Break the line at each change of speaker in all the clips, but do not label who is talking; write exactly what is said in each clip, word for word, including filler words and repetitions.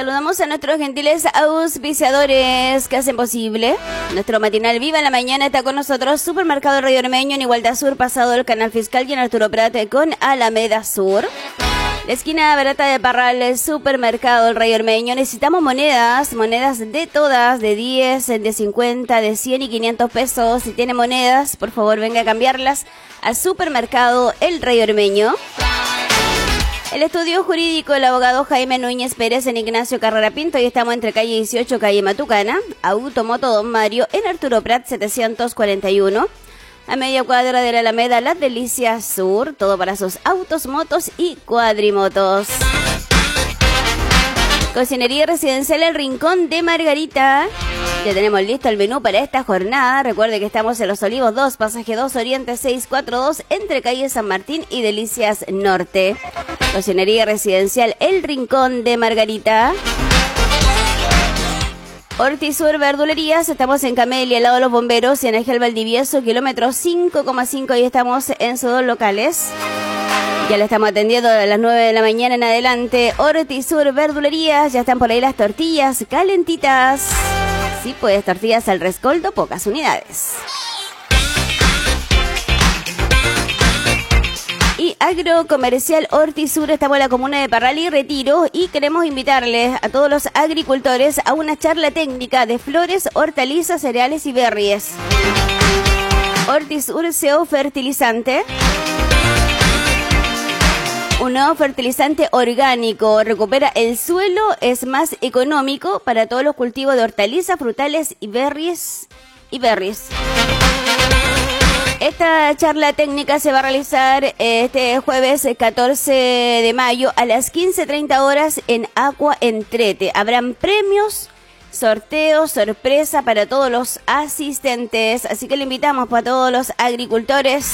Saludamos a nuestros gentiles auspiciadores que hacen posible nuestro matinal Viva en la Mañana. Está con nosotros Supermercado Rey Ormeño en Igualdad Sur, pasado el Canal Fiscal, y en Arturo Prat con Alameda Sur. La esquina barata de Parral, el Supermercado El Rey Ormeño. Necesitamos monedas, monedas de todas, de diez, de cincuenta, de cien y quinientos pesos. Si tiene monedas, por favor venga a cambiarlas al Supermercado El Rey Ormeño. El estudio jurídico del abogado Jaime Núñez Pérez en Ignacio Carrera Pinto, y estamos entre calle dieciocho, calle Matucana, Automoto Don Mario, en Arturo Prat setecientos cuarenta y uno, a media cuadra de la Alameda Las Delicias Sur, todo para sus autos, motos y cuadrimotos. Cocinería Residencial El Rincón de Margarita. Ya tenemos listo el menú para esta jornada. Recuerde que estamos en Los Olivos dos, pasaje dos, Oriente seiscientos cuarenta y dos, entre calle San Martín y Delicias Norte. Cocinería Residencial El Rincón de Margarita. Hortisur Verdulerías, estamos en Camelia, al lado de los bomberos, y en Ángel Valdivieso, kilómetro cinco coma cinco, y estamos en sus dos locales. Ya le estamos atendiendo a las nueve de la mañana en adelante. Hortisur Verdulerías, ya están por ahí las tortillas calentitas. Sí, pues tortillas al rescoldo, pocas unidades. Y Agrocomercial Hortisur, estamos en la comuna de Parral y Retiro, y queremos invitarles a todos los agricultores a una charla técnica de flores, hortalizas, cereales y berries. Hortisur S E O Fertilizante. Un nuevo fertilizante orgánico, recupera el suelo, es más económico para todos los cultivos de hortalizas, frutales y berries y berries. Esta charla técnica se va a realizar este jueves catorce de mayo a las quince treinta horas en Aqua Entrete. Habrán premios, sorteos, sorpresa para todos los asistentes, así que le invitamos para todos los agricultores.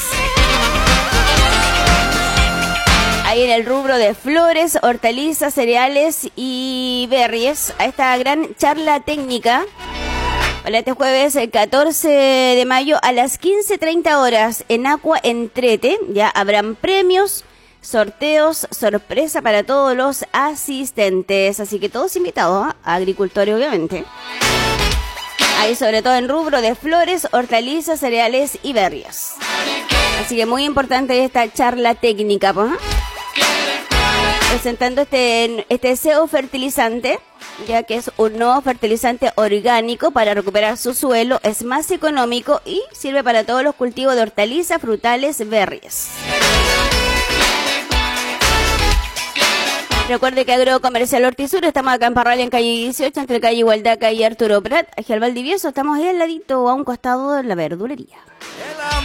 Ahí en el rubro de flores, hortalizas, cereales y berries, a esta gran charla técnica para este jueves el catorce de mayo a las quince treinta horas en Aqua Entrete. Ya habrán premios, sorteos, sorpresa para todos los asistentes, así que todos invitados, ¿eh? Agricultores obviamente. Ahí sobre todo en rubro de flores, hortalizas, cereales y berries. Así que muy importante esta charla técnica, ¿eh? Presentando este, este S E O fertilizante, ya que es un nuevo fertilizante orgánico para recuperar su suelo, es más económico y sirve para todos los cultivos de hortalizas, frutales, berries. Recuerde que Agrocomercial Hortisur, estamos acá en Parral en calle dieciocho, entre calle Igualdad, calle Arturo Prat, hacia el Valdivieso, estamos ahí al ladito, a un costado de la verdulería.